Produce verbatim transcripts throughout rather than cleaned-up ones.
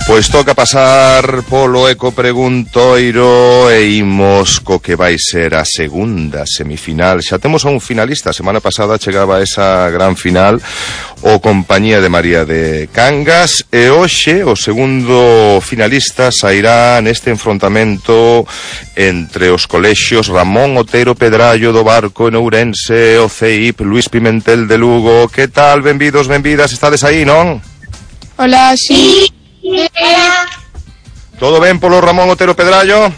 Pois toca pasar polo eco preguntoiro e imos co que vai ser a segunda semifinal. Xa temos a un finalista, a semana pasada chegaba esa gran final o Compañía de María de Cangas e hoxe o segundo finalista sairá neste enfrontamento entre os colexios Ramón Otero Pedrallo do Barco en Ourense, o C I P Luís Pimentel de Lugo. Que tal? Benvidos, benvidas, estades aí, non? Hola, sí. Hola. Todo ben polo Ramón Otero Pedrallo?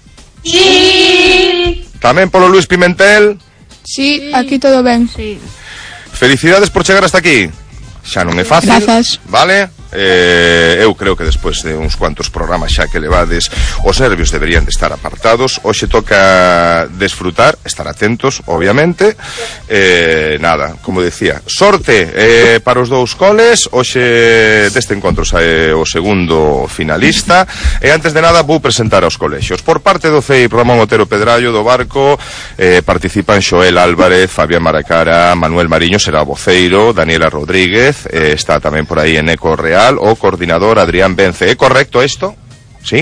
Sí. Tamén polo Luís Pimentel? Sí, aquí todo ben. Sí. Felicidades por chegar hasta aquí. Xa non é fácil. Grazas. Vale? Eh, eu creo que despois de uns cuantos programas xa que levades, os nervios deberían de estar apartados. Hoxe toca desfrutar, estar atentos, obviamente. Eh, nada, como decía, sorte eh, para os dous coles. Hoxe deste encontro sae o segundo finalista. E antes de nada vou presentar aos colexios. Por parte do C I P Ramón Otero Pedrallo do Barco eh, participan Xoel Álvarez, Fabián Maracara, Manuel Mariño será o voceiro, Daniela Rodríguez, eh, está tamén por aí en Eco Real, o coordinador Adrián Vence. ¿É correcto isto? ¿Sí?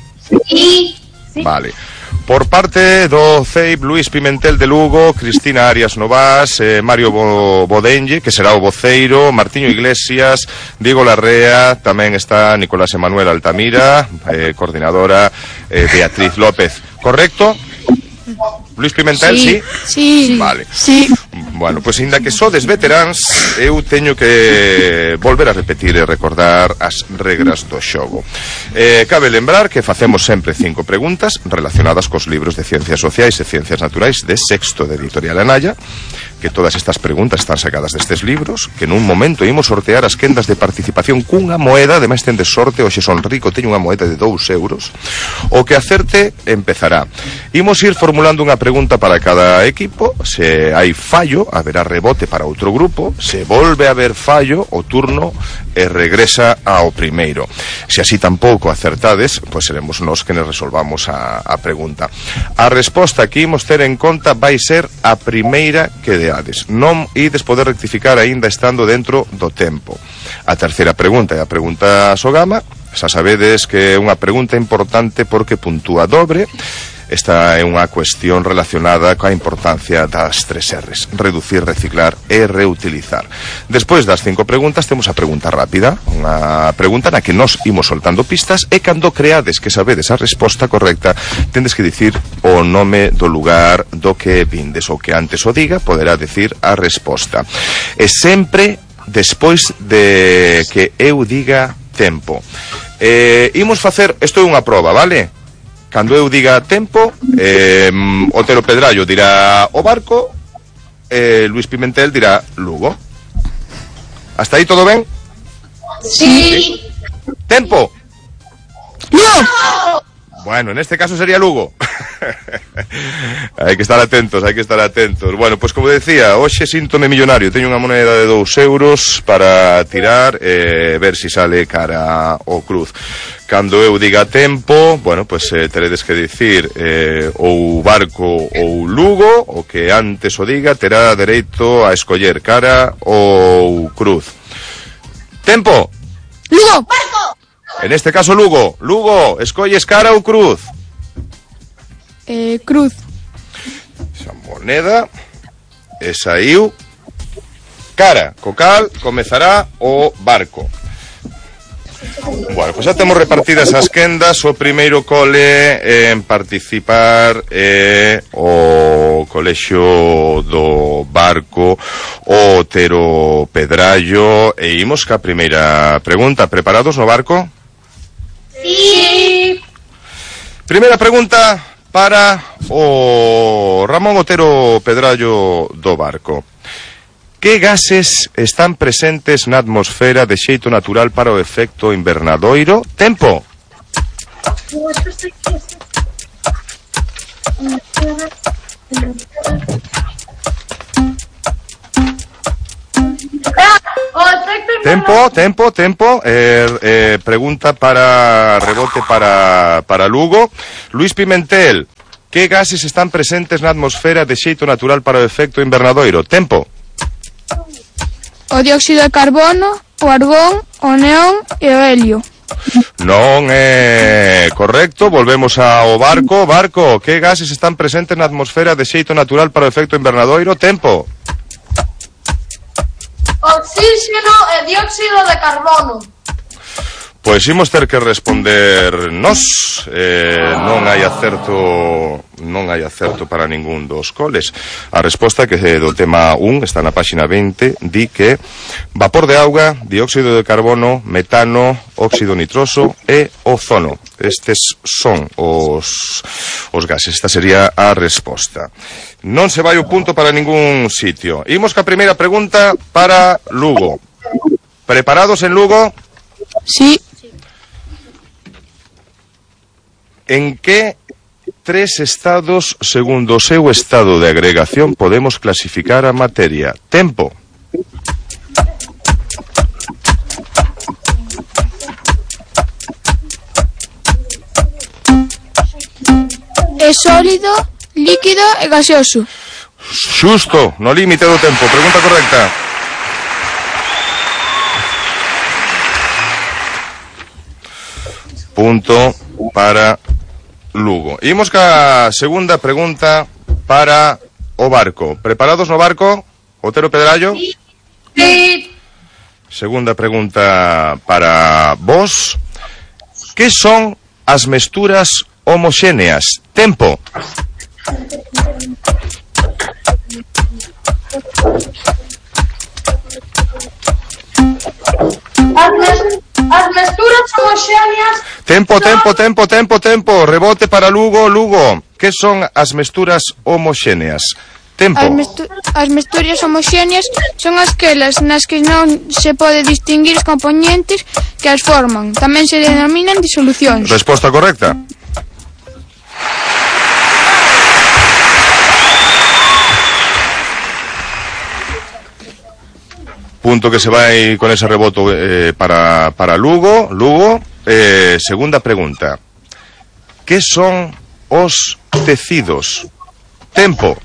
Sí. Vale. Por parte do C I P Luís Pimentel de Lugo, Cristina Arias Novás, eh, Mario Bo Bodenlle, que será o voceiro, Martiño Iglesias, Diego Larrea, tamén está Nicolás Emanuel Altamira, eh, coordinadora eh, Beatriz López. ¿Correcto? Luís Pimentel, sí? Sí. Sí. Vale. Sí. Bueno, pois ainda que sodes veteráns, eu teño que volver a repetir e recordar as regras do xogo. Eh, cabe lembrar que facemos sempre cinco preguntas relacionadas cos libros de Ciencias Sociais e Ciencias Naturais de sexto de Editorial Anaya, que todas estas preguntas están sacadas destes libros, que nun momento imos sortear as quendas de participación cunha moeda, ademais ten de sorte, hoxe son rico, teño unha moeda de dous euros. O que acerte empezará. Imos ir formulando unha pregunta para cada equipo. Se hai fallo, haberá rebote para outro grupo. Se volve a haber fallo, o turno e regresa ao primeiro. Se así tampouco acertades, pois seremos nós que nos resolvamos a, a pregunta. A resposta que imos ter en conta vai ser a primeira que deades. Non ides poder rectificar aínda estando dentro do tempo. A terceira pregunta é a pregunta Sogama. Xa sabedes que é unha pregunta importante porque puntúa dobre. Esta é unha cuestión relacionada coa importancia das tres R's: reducir, reciclar e reutilizar. Despois das cinco preguntas temos a pregunta rápida, unha pregunta na que nos imos soltando pistas e cando creades que sabedes a resposta correcta tendes que dicir o nome do lugar do que vindes, ou que antes o diga poderá dicir a resposta. E sempre despois de que eu diga tempo. Eh, imos facer, isto é unha proba, vale? Cando eu diga tempo, eh, Otero Pedrallo dirá o Barco, eh, Luís Pimentel dirá Lugo. ¿Hasta aí todo ben? Sí. Tempo. No. Bueno, en este caso sería Lugo. Hai que estar atentos, hai que estar atentos. Bueno, pois pues como decía, hoxe síntome millonario. Teño unha moneda de dous euros para tirar e eh, ver si sale cara o cruz. Cando eu diga tempo, bueno, pois pues, eh, teredes que dicir eh, ou Barco ou Lugo. O que antes o diga terá dereito a escoller cara ou cruz. Tempo. Lugo. Barco. En este caso Lugo. Lugo, escolles cara ou cruz? Eh, cruz. Esa moneda e saiu cara, co cal comezará o Barco. Bueno, pois xa temos repartidas as quendas. O primeiro cole en participar é o colexio do Barco, o Otero Pedrallo. E imos ca primeira pregunta. Preparados no Barco? Sí. Primeira pregunta para o Ramón Otero Pedrallo do Barco. Que gases están presentes na atmosfera de xeito natural para o efecto invernadoiro? Tempo. Tempo, tempo, tempo. Eh, eh, pregunta para rebote para, para Lugo. Luís Pimentel, que gases están presentes na atmosfera de xeito natural para o efecto invernadoiro? Tempo. O dióxido de carbono, o argón, o neón e o helio. Non é correcto. Volvemos ao barco. Barco, que gases están presentes na atmosfera de xeito natural para o efecto invernadoiro? Tempo. Oxígeno e dióxido de carbono. Pois imos ter que responder nós. eh, Non hai acerto Non hai acerto para ningún dos coles. A resposta que do tema un está na páxina veinte. Di que vapor de auga, dióxido de carbono, metano, óxido nitroso e ozono. Estes son os, os gases. Esta sería a resposta. Non se vai o punto para ningún sitio. Imos ca primeira pregunta para Lugo. Preparados en Lugo? Sí. En que tres estados, segundo o seu estado de agregación, podemos clasificar a materia? Tempo. É sólido, líquido e gaseoso. Xusto, no límite do tempo. Pregunta correcta. Punto para Lugo. Imos ca segunda pregunta para o barco. Preparados no barco? Otero Pedrallo? Sí. Segunda pregunta para vos. Que son as mesturas homoxéneas? Tempo. As, mes as mesturas homoxéneas. Tempo, tempo, tempo, tempo, tempo. Rebote para Lugo, Lugo. Que son as mesturas homoxéneas? Tempo. As, mestu as mesturas homoxéneas son aquelas nas que non se pode distinguir os componentes que as forman. Tamén se denominan disolucións. Resposta correcta. Punto que se vai con ese reboto eh, para, para Lugo. Lugo, eh, segunda pregunta. Que son os tecidos? Tempo.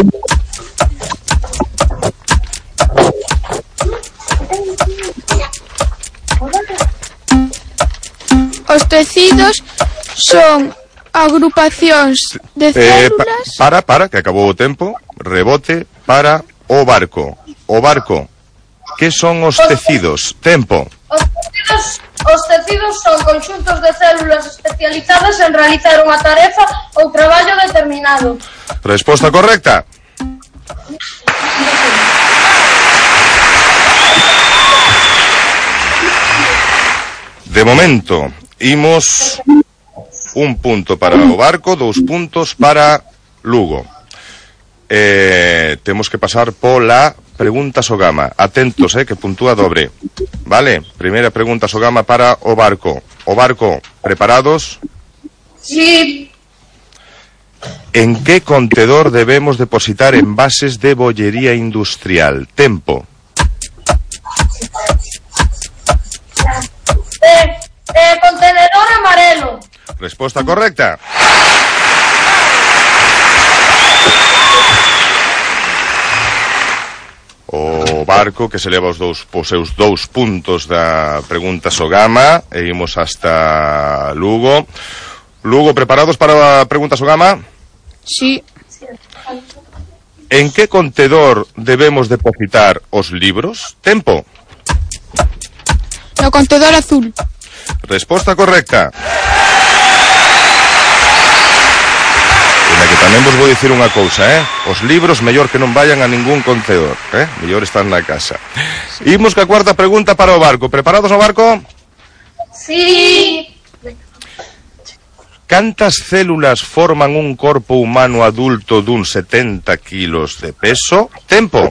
Os tecidos son agrupacións de Eh, pa células. para, para, que acabou o tempo. Rebote para o barco. O barco. Que son os tecidos? Tempo. Os tecidos, os tecidos son conxuntos de células especializadas en realizar unha tarefa ou traballo determinado. Resposta correcta. De momento, imos un punto para o barco, dous puntos para Lugo. Eh, temos que pasar pola pregunta Sogama. Atentos, eh, que puntúa dobre. Vale? Primeira pregunta Sogama para o barco. O barco, preparados? Sí. En que contedor debemos depositar envases de bollería industrial? Tempo. Eh, eh, contenedor amarelo. Resposta correcta. O barco que se leva os dous os seus dous puntos da pregunta Sogama e imos hasta Lugo. Lugo, preparados para a pregunta Sogama? Sí. En que contedor debemos depositar os libros? Tempo. No contedor azul. Resposta correcta. Na que tamén vos vou dicir unha cousa, eh? Os libros mellor que non vayan a ningún contedor, eh? Mellor están na casa. Sí. Imos ca cuarta pregunta para o barco. Preparados o barco? Sí. Cantas células forman un corpo humano adulto dun setenta kilos de peso? Tempo.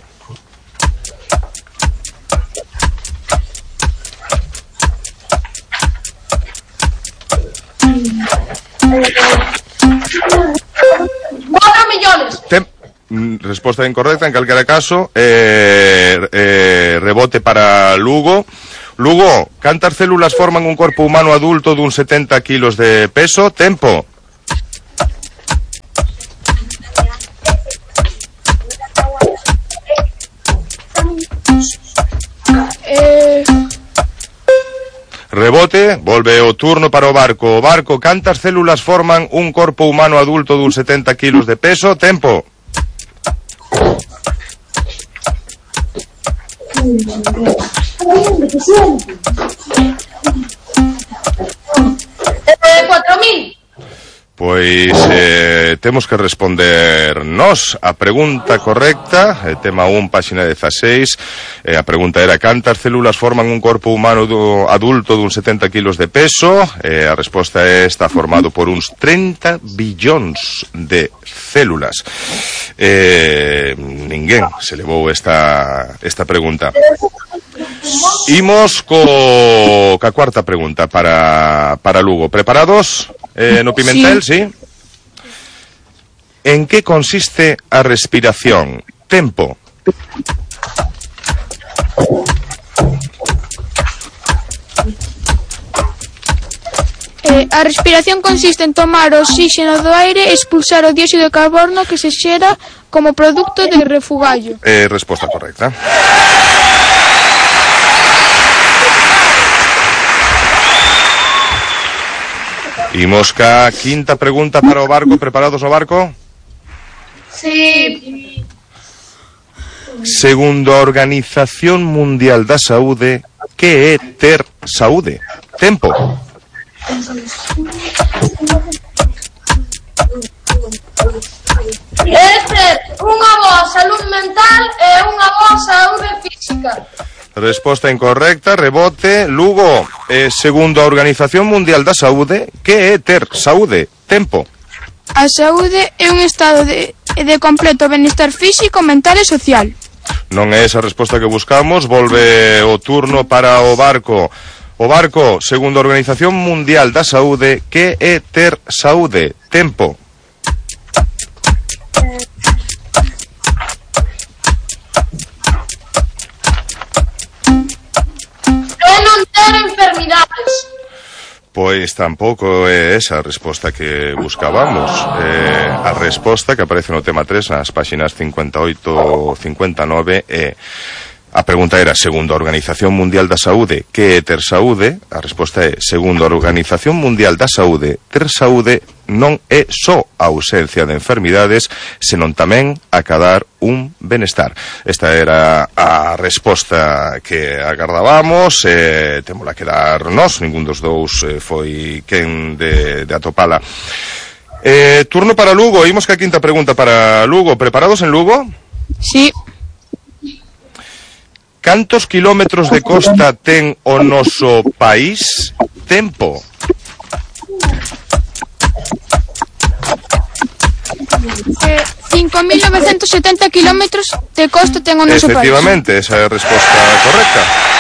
cuatro millones. Tem Resposta incorrecta en calquera caso. eh, eh, Rebote para Lugo. Lugo, cantas células forman un corpo humano adulto dun setenta kilos de peso? Tempo. Eh, Rebote, volve o turno para o Barco. O Barco, cantas células forman un corpo humano adulto dun setenta kilos de peso? Tempo. Eh, cuatro mil. Pois eh, temos que responder nós a pregunta correcta, eh, tema un, páxina dezaseis. eh, A pregunta era: cantas células forman un corpo humano do, adulto dun setenta kilos de peso? eh, A resposta é: está formado por uns trinta billóns de células. eh, Ninguén se levou esta, esta pregunta. Imos co, ca cuarta pregunta para, para Lugo. Preparados? Eh, no Pimentel, sí. sí. En que consiste a respiración? Tempo. Eh, a respiración consiste en tomar o oxígeno do aire e expulsar o dióxido de carbono que se xera como produto de refugallo. Eh, resposta correcta. Imos ca quinta pregunta para o Barco. Preparados o Barco? Sí. Segundo a Organización Mundial da Saúde, que é ter saúde? Tempo. É ter unha boa saúde mental e unha boa saúde física. Resposta incorrecta, rebote. Lugo, eh, segundo a Organización Mundial da Saúde, que é ter saúde? Tempo. A saúde é un estado de, de completo benestar físico, mental e social. Non é esa a resposta que buscamos. Volve o turno para o Barco. O Barco, segundo a Organización Mundial da Saúde, que é ter saúde? Tempo. É non ter enfermidades. Pois tampouco é esa a resposta que buscábamos. Eh, a resposta que aparece no tema tres nas páxinas cincuenta e oito e cincuenta e nove é: a pregunta era, segundo a Organización Mundial da Saúde, que é ter saúde? A resposta é: segundo a Organización Mundial da Saúde, ter saúde non é só a ausencia de enfermidades, senón tamén acadar un benestar. Esta era a resposta que agardábamos. eh, Témola que dar nós, ningún dos dous eh, foi quen de, de atopala. eh, Turno para Lugo. Imos ca quinta pregunta para Lugo. Preparados en Lugo? Sí. Cantos kilómetros de costa ten o noso país? Tempo. Eh, cinco mil novecentos setenta kilómetros de costa ten o noso país. Efectivamente, esa é a resposta correcta.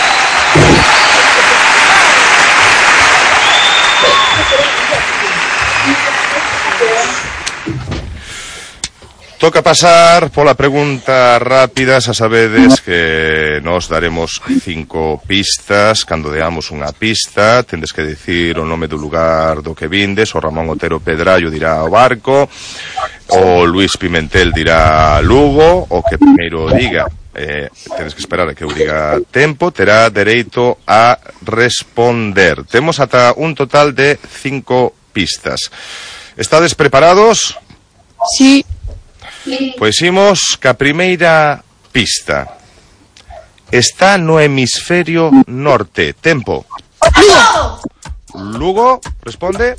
Toca pasar pola pregunta rápida. Xa sabedes que nos daremos cinco pistas. Cando deamos unha pista, tendes que dicir o nome do lugar do que vindes. O Ramón Otero Pedrallo dirá o Barco, o Luís Pimentel dirá Lugo. O que primeiro diga, eh, tedes que esperar a que eu diga tempo, terá dereito a responder. Temos ata un total de cinco pistas. Estades preparados? Sí. Pois imos ca primeira pista. Está no hemisferio norte. Tempo. Lugo. Lugo, responde.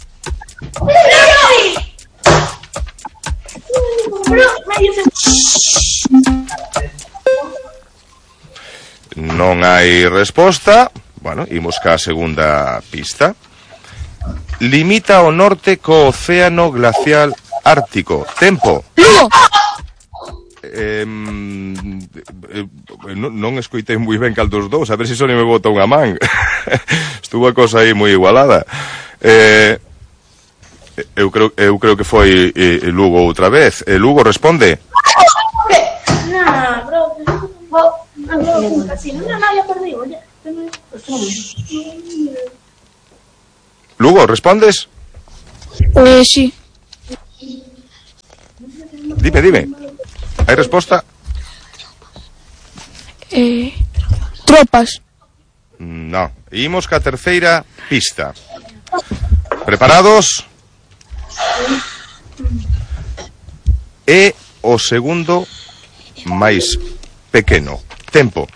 Non hai resposta. Bueno, imos ca segunda pista. Limita ao norte co océano glacial Ártico. Tempo. Lugo. Eh, eh, non, non escoitei moi ben cal dos dous. A ver se Sonia me bota unha man. Estuvo a cosa aí moi igualada. eh, eu, creo, eu creo que foi eh, Lugo outra vez. eh, Lugo, responde. No, bro. No, no, ya perdí. Lugo, respondes? Eh, sí. Dime, dime. Hai resposta? Eh, tropas. No. Imos ca terceira pista. Preparados? É o segundo máis pequeno. Tempo.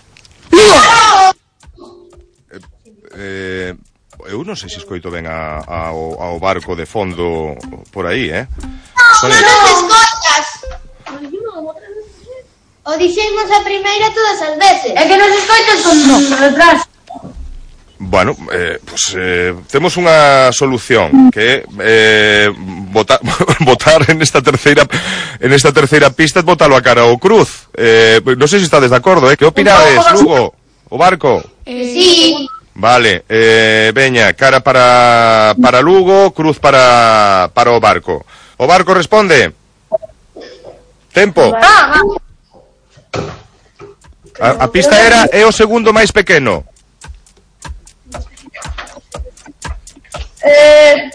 Eh, eu non sei se escoito ben a, a, ao, ao barco de fondo por aí, eh? Son non nos escoitas. O dixemos a primeira todas as veces. É que nos escoitas con retraso. Bueno, eh, pues eh, temos unha solución que eh, votar, votar en esta terceira en esta terceira pista, botalo a cara ao Cruz. Eh, non sei se estades de acordo, eh? Que opinades, Lugo? O barco? Eh, Sí. Vale, eh, veña, cara para para Lugo, Cruz para para o barco. O barco responde. Tempo. Ah, A, a pista era é o segundo máis pequeno. Eh...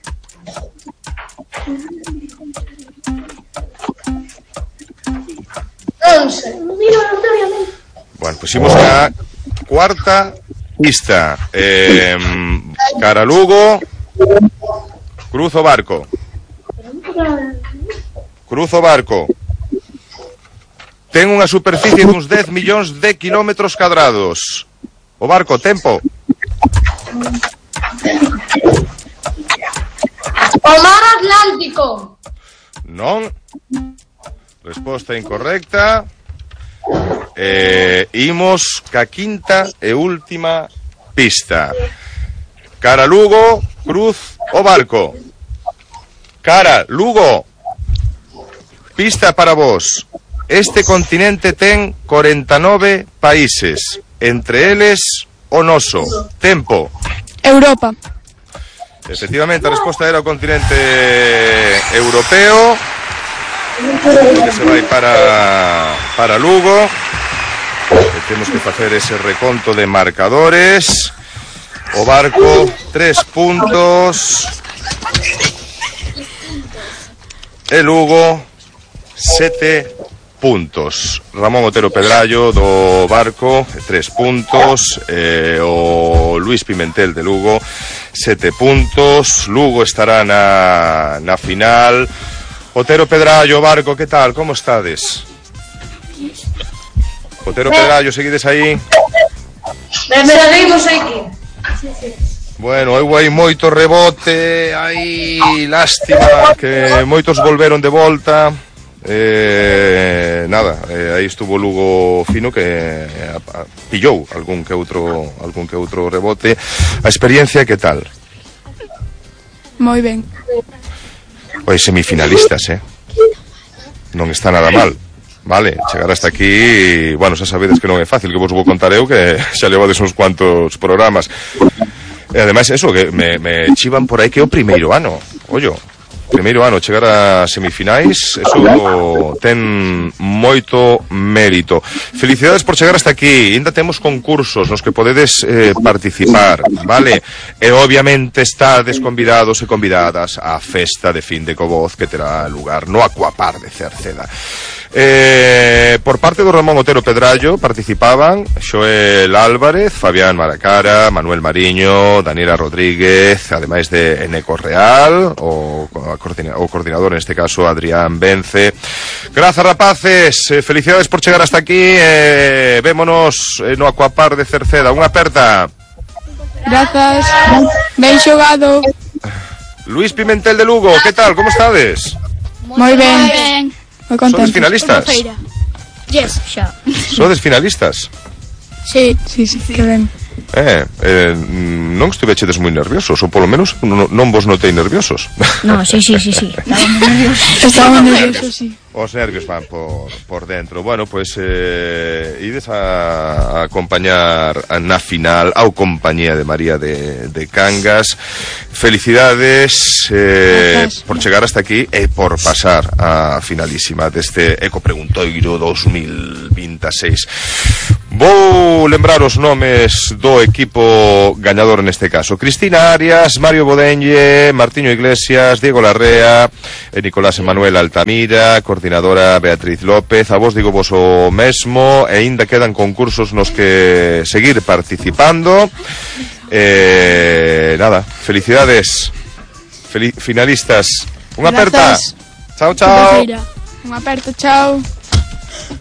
Non sei. Bueno, pues imos a cuarta pista. Eh, cara Lugo, Cruz o barco. Cruz o barco. Ten unha superficie duns dez millóns de kilómetros cadrados. O barco, tempo. O mar Atlántico. Non. Resposta incorrecta. Eh, imos ca quinta e última pista. Cara Lugo, Cruz o barco. Cara Lugo. Pista para vos. Este continente ten corenta e nove países, entre eles o noso. Tempo. Europa. Efectivamente, a resposta era o continente europeo, que se vai para para Lugo. E temos que facer ese reconto de marcadores. O barco, tres puntos. E Lugo, sete puntos. Ramón Otero Pedrallo do barco, tres puntos. eh, o Luis Pimentel de Lugo, sete puntos. Lugo estará na, na final. Otero Pedrallo, barco, que tal? Como estades? Otero Pedrallo, seguides aí? Seguimos aquí. Bueno, houve aí moito rebote, aí lástima que moitos volveron de volta. Eh, nada, eh, aí estuvo Lugo fino que eh, a, pillou algún que outro algún que outro rebote. A experiencia que tal? Moi ben. Pois semifinalistas, eh. Non está nada mal. Vale, chegar hasta aquí, bueno, xa sabedes que non é fácil, que vos vou contar eu que xa levades uns cuantos programas. E ademais eso, que me, me chivan por aí que é o primeiro ano. Ollo, primeiro ano chegar a semifinais, eso ten moito mérito. Felicidades por chegar hasta aquí. Ainda temos concursos nos que podedes eh, participar, vale? E obviamente estades convidados e convidadas á festa de fin de Coboz que terá lugar no Aquapar de Cerceda. Eh, por parte do Ramón Otero Pedrallo participaban Xoel Álvarez, Fabián Maracara, Manuel Mariño, Daniela Rodríguez, ademais de Eneco Real, o, o coordinador neste caso Adrián Vence. Grazas, rapaces, eh, felicidades por chegar hasta aquí. eh, Vémonos eh, no Aquapar de Cerceda. Unha aperta. Grazas. Ben xogado. Luis Pimentel de Lugo, que tal? Como estades? Moi ben. Moi contento. Sodes finalistas? Yes, xa. Sodes finalistas? Sí, sí, sí, que ben. Eh, eh, non estivechedes moi nerviosos, ou polo menos non, non vos notei nerviosos. No, sí, sí, sí, sí. Estábamos nerviosos. Estábamos nerviosos, sí. Os nervios van por, por dentro. Bueno, pues eh, ides a, a acompañar na final ao compañía de María de, de Cangas. Felicidades eh, por chegar hasta aquí e por pasar a finalísima deste Ecopreguntoiro dos mil vinte e seis. Vou lembrar os nomes do equipo gañador neste caso: Cristina Arias, Mario Bodenlle, Martiño Iglesias, Diego Larrea e Nicolás Emanuel Altamira, coordinadora Beatriz López. A vos digo vos o mesmo, e ainda quedan concursos nos que seguir participando. Eh, nada, felicidades Feli finalistas. Unha aperta. Chao, chao. Un aperto, chao.